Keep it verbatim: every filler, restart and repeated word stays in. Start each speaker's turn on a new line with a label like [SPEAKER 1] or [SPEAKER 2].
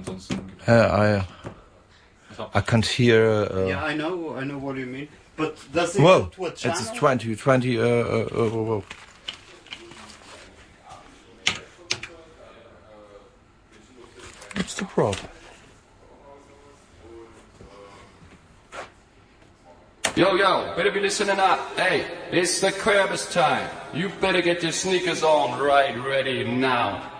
[SPEAKER 1] ansonsten.
[SPEAKER 2] Uh, I, I can't hear. Uh,
[SPEAKER 3] yeah, I know, I know what you mean. But does it
[SPEAKER 2] well,
[SPEAKER 3] go to a channel?
[SPEAKER 2] it's twenty, twenty. Uh, uh, uh, uh, uh. What's the problem?
[SPEAKER 1] Yo, yo, better be listening up. Hey, it's the Kerbis time. You better get your sneakers on right ready now.